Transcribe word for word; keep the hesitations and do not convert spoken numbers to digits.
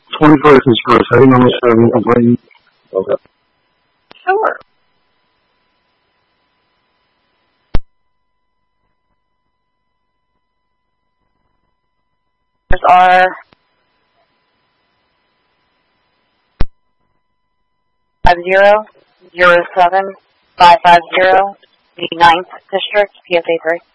twenty-first is first. Heading on the seven, complaining. Okay. Sure. There's our five zero zero seven five five zero, the ninth District, P S A three.